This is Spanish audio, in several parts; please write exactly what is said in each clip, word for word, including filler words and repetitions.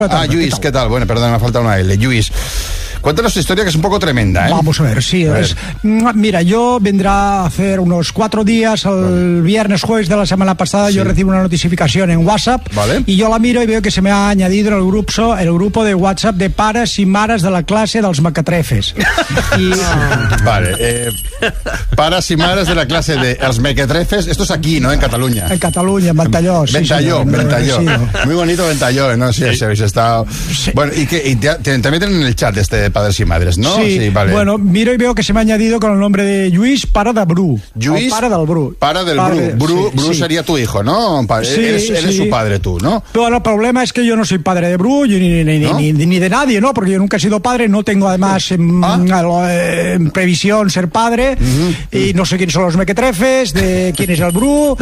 Ah, Lluís, ¿qué tal? Bueno, perdón, me ha faltado una L. Lluís, cuéntanos tu historia, que es un poco tremenda, ¿eh? Vamos a ver, sí. A es, ver. Mira, yo vendrá a hacer unos cuatro días, el vale. viernes, jueves de la semana pasada, sí. Yo recibo una notificación en WhatsApp, vale. Y yo la miro y veo que se me ha añadido en el grupo, el grupo de WhatsApp de pares y mares de la clase dels mequetrefes. Y... Vale, eh, pares y mares de la clase de los mequetrefes, esto es aquí, ¿no? En Cataluña. En Cataluña, en Ventalló. Ventalló, sí, Ventalló. Sí, muy bonito Ventalló, ¿no? Sí, sí. Si habéis estado... Sí. Bueno, y, que, y te, te, te meten en el chat este de padres y madres, ¿no? Sí, sí, vale. Bueno, miro y veo que se me ha añadido con el nombre de Lluís, pare de Bru. Lluís, pare del Bru. Pare del Bru. Padre, Bru, sí, Bru sí. sería tu hijo, ¿no? Sí, eres eres sí. su padre tú, ¿no? Pero el problema es que yo no soy padre de Bru, ni, ni, ni, ¿no? ni, ni de nadie, ¿no? Porque yo nunca he sido padre, no tengo además en, ¿Ah? en previsión ser padre, uh-huh. Y no sé quiénes son los mequetrefes, de quién es el Bru,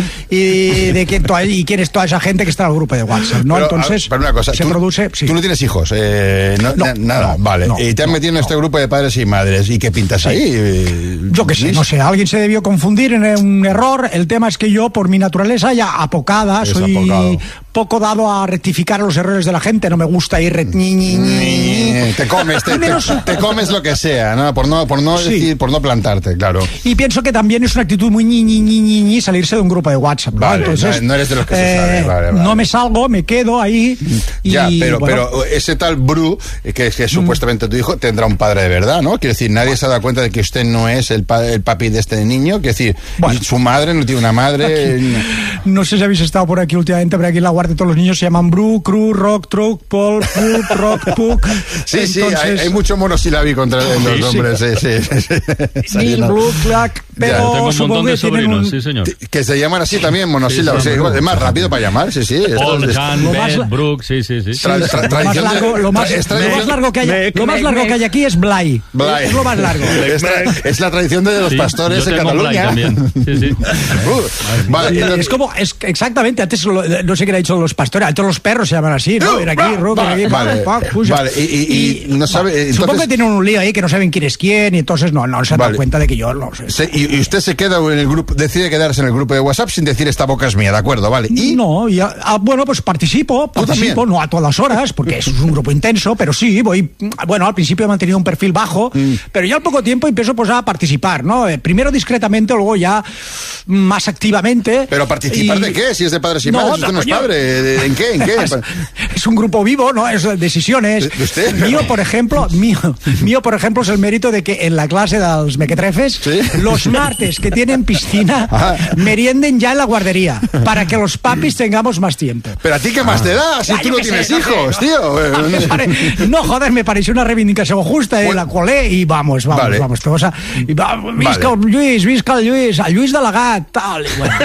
y de quién, toda, y quién es toda esa gente que está en el grupo de WhatsApp, ¿no? Pero, Entonces, pero una cosa, se tú, produce... Sí. Tú no tienes hijos, eh, no, no, na, nada, no, vale. No, y te han no, metido en no. este grupo de padres y madres, ¿y qué pintas sí. ahí? Yo qué sé, no sé, alguien se debió confundir en un error. El tema es que yo, por mi naturaleza ya apocada, es soy apocado. Poco dado a rectificar los errores de la gente, no me gusta ir... Re... Ni, ni, ni. Te comes, te, te, te comes lo que sea, ¿no? Por no, por no sí. decir, por no plantarte, claro. Y pienso que también es una actitud muy ni, ni, ni, ni, ni salirse de un grupo de WhatsApp, ¿no? Vale, entonces, no, no eres de los que se eh, sale, vale, vale. No me salgo, me quedo ahí. Y, ya, pero, bueno, pero ese tal Bru, que, que es mm. supuestamente tu hijo, tendrá un padre de verdad, ¿no? Quiero decir, nadie se ha dado cuenta de que usted no es el, pa el papi de este niño. Quiero decir, bueno, su madre no tiene una madre. Aquí, no sé si habéis estado por aquí últimamente, pero aquí en la guardia todos los niños se llaman Bru, Cru, Rock, Truc, Paul, Pup, Rock, Puc. Sí, sí, entonces... hay, hay mucho monosílábico entre los sí, nombres, sí, sí. sí. Ni Blue, Clack, pero ya, tengo un montón de sobrinos, un... sí, señor. Que se llaman así también, monosílabos. Sí, sí, sí, es más rápido para llamar, sí, sí. Paul, es... Jan, Beth, Brooke, sí, sí, sí. Tra tra lo más largo, lo más, lo más largo que hay, lo más largo que hay aquí es Blay. Blay. Es lo más largo. Es, es la tradición de los sí, pastores en Cataluña. También. Sí, sí. Uh, vale, sí, entonces... es como, es exactamente, antes lo, no sé qué le ha dicho los pastores, antes los perros se llaman así, ¿no? Ven aquí, Rock, ven aquí, vale, pa, puja. Vale, y, y, y no sabe... Entonces... Supongo que tienen un lío ahí que no saben quién es quién y entonces no, no se han vale. dado cuenta de que yo no sé. Se, y, y usted se queda en el grupo, decide quedarse en el grupo de WhatsApp sin decir esta boca es mía, ¿de acuerdo? Vale. ¿Y? No, ya, ah, bueno, pues participo, participo, no a todas horas, porque eso es un grupo intenso, pero sí, voy, bueno, al principio he mantenido un perfil bajo, mm. pero ya al poco tiempo empiezo pues a participar, ¿no? Eh, primero discretamente, luego ya más activamente. ¿Pero participar y... de qué? Si es de padres y madres, no, usted no, no es padre, ¿en qué? ¿En qué? Es, es un grupo vivo, ¿no? Es decisiones. ¿De usted? Mío, por ejemplo, mío, mío, por ejemplo, es el mérito de que en la clase dels mequetrefes, ¿sí? Los martes que tienen piscina, ajá, merienden ya en la guardería, para que los papis tengamos más tiempo. ¿Pero a ti qué más te da? Si ah, tú no tienes sé, hijos, no, tío. Pare... No, joder, me pareció una reivindicación justa, bueno, la colé y vamos, vamos, vale. vamos. Todos a... y va, visca vale. el Lluís, visca el Lluís, el Lluís delegat, tal. Y bueno.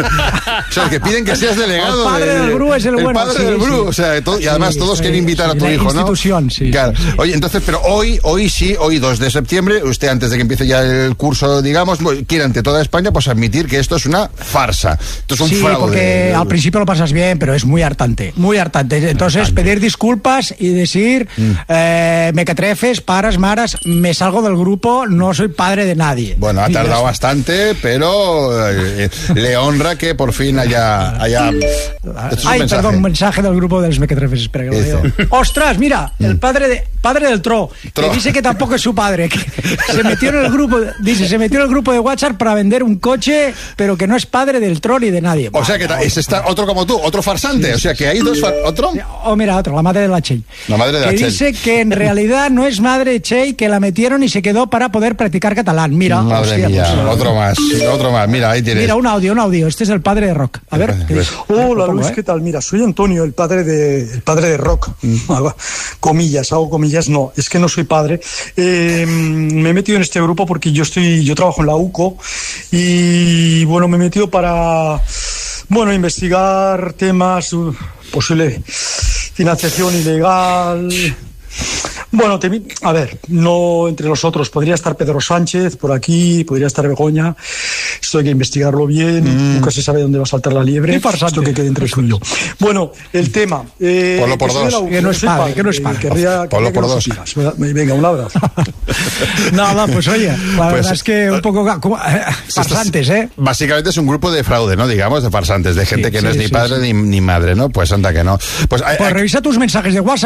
O sea, que piden que seas delegado. El padre de... del Bru es el, el bueno. padre Sí, del Bru, sí. o sea, todo... y además sí, todos sí, quieren invitar sí, a tu hijo, ¿no? Institución, sí. Claro. Sí. Oye, entonces, pero hoy, hoy sí, hoy dos de septiembre, usted antes de que empiece ya el curso, digamos, quiere ante toda España, pues admitir que esto es una farsa. Esto es un sí, fraude. Porque al principio lo pasas bien, pero es muy hartante, muy hartante. Entonces, hartante. Pedir disculpas y decir, mm. eh, mequetrefes, paras, maras, me salgo del grupo, no soy padre de nadie. Bueno, ha tardado bastante, pero eh, le honra que por fin haya... haya... Ay, un perdón, un mensaje del grupo de los mequetrefes, espera que lo leo. ¡Ostras, mira! Mm. El padre de padre del Tro, Tro, que dice que tampoco es su padre, que se metió en el grupo, dice, se metió en el grupo de WhatsApp para vender un coche, pero que no es padre del Tro ni de nadie. O sea que es esta, otro como tú, otro farsante, sí, o sea que hay dos, ¿otro? O oh, mira, otro, la madre de la Txell. La madre de la que Txell. dice que en realidad no es madre de Txell, que la metieron y se quedó para poder practicar catalán. Mira, madre hostia, mía, pues, otro más, otro más, mira, ahí tienes. Mira, un audio, un audio, este es el padre de Rock. A ver. Hola Luis, ¿eh? ¿Qué tal? Mira, soy Antonio, el padre de, el padre de Rock. Mm. Comillas, hago comillas, no, es que no soy padre. Eh, me he metido en este grupo porque yo estoy, yo trabajo en la U C O y bueno, me he metido para, bueno, investigar temas, uh, posible financiación ilegal. Bueno, te, a ver, no entre los otros, podría estar Pedro Sánchez por aquí, podría estar Begoña. Esto hay que investigarlo bien, mm. nunca se sabe dónde va a saltar la liebre. Esto que quede entre tú y yo. Bueno, el tema. Eh, Ponlo por dos. Que no es padre, que no es padre. Querría, Ponlo por dos. Venga, un abrazo. Nada, pues oye, la pues, verdad es que un poco como, eh, farsantes, ¿eh? Básicamente es un grupo de fraude, ¿no? Digamos, de farsantes, de gente sí, que sí, no es ni sí, padre sí. Ni, ni madre, ¿no? Pues anda que no. Pues, pues hay, revisa tus mensajes de WhatsApp.